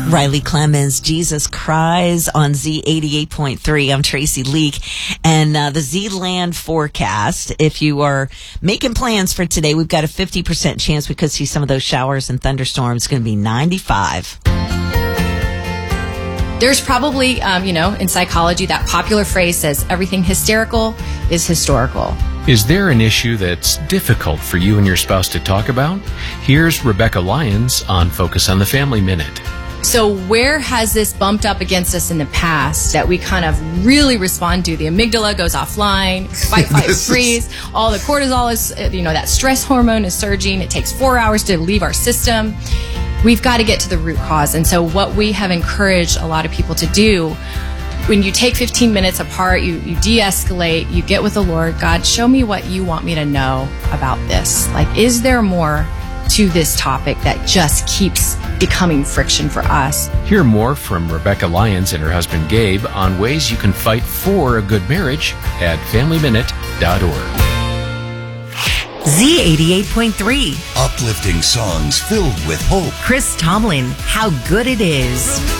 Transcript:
Riley Clemens, Jesus Cries on Z88.3. I'm Tracy Leak. And the Z-Land forecast, if you are making plans for today, we've got a 50% chance we could see some of those showers and thunderstorms. It's going to be 95. There's probably, in psychology, that popular phrase says everything hysterical is historical. Is there an issue that's difficult for you and your spouse to talk about? Here's Rebecca Lyons on Focus on the Family Minute. So where has this bumped up against us in the past that we kind of really respond to? The amygdala goes offline, fight, freeze. All the cortisol is, that stress hormone is surging. It takes 4 hours to leave our system. We've got to get to the root cause. And so what we have encouraged a lot of people to do, when you take 15 minutes apart, you de-escalate, you get with the Lord. God, show me what you want me to know about this. Like, is there more to this topic that just keeps becoming friction for us? Hear more from Rebecca Lyons and her husband Gabe on ways you can fight for a good marriage at FamilyMinute.org. Z88.3. Uplifting songs filled with hope. Chris Tomlin, How Good It Is.